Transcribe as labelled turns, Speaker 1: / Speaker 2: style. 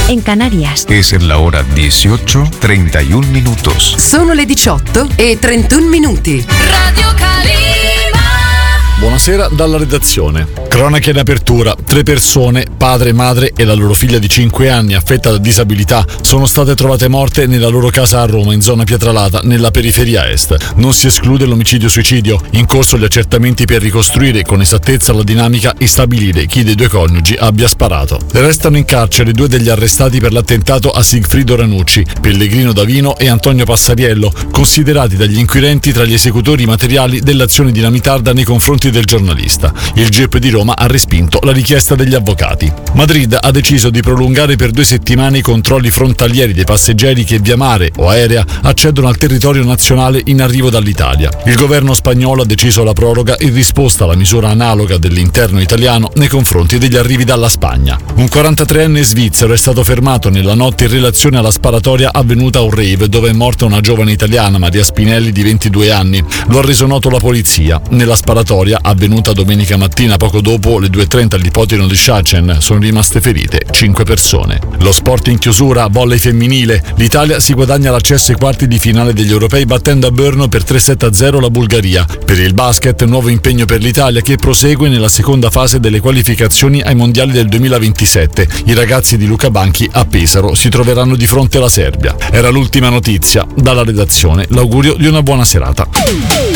Speaker 1: en Canarias.
Speaker 2: Es la hora 18:31 minutos.
Speaker 3: Sono le 18:31.
Speaker 4: Radio Calima.
Speaker 5: Buonasera dalla redazione. Cronache in apertura. 3 persone, padre, madre e la loro figlia di 5 anni affetta da disabilità, sono state trovate morte nella loro casa a Roma, in zona Pietralata, nella periferia est. Non si esclude l'omicidio-suicidio. In corso gli accertamenti per ricostruire con esattezza la dinamica e stabilire chi dei 2 coniugi abbia sparato. Restano in carcere 2 degli arrestati per l'attentato a Sigfrido Ranucci, Pellegrino Davino e Antonio Passariello, considerati dagli inquirenti tra gli esecutori materiali dell'azione dinamitarda nei confronti del giornalista. Il GIP di Roma ha respinto la richiesta degli avvocati. Madrid ha deciso di prolungare per 2 settimane i controlli frontalieri dei passeggeri che via mare o aerea accedono al territorio nazionale in arrivo dall'Italia. Il governo spagnolo ha deciso la proroga in risposta alla misura analoga dell'interno italiano nei confronti degli arrivi dalla Spagna. Un 43enne svizzero è stato fermato nella notte in relazione alla sparatoria avvenuta a un rave dove è morta una giovane italiana, Maria Spinelli, di 22 anni. Lo ha reso noto la polizia. Nella sparatoria, avvenuta domenica mattina poco dopo le 2:30 all'ipoteno di Schachen, sono rimaste ferite 5 persone. Lo sport in chiusura, volley femminile. L'Italia si guadagna l'accesso ai quarti di finale degli europei battendo a Brno per 3-7-0 la Bulgaria. Per il basket, nuovo impegno per l'Italia che prosegue nella seconda fase delle qualificazioni ai mondiali del 2027. I ragazzi di Luca Banchi a Pesaro si troveranno di fronte alla Serbia. Era l'ultima notizia. Dalla redazione l'augurio di una buona serata.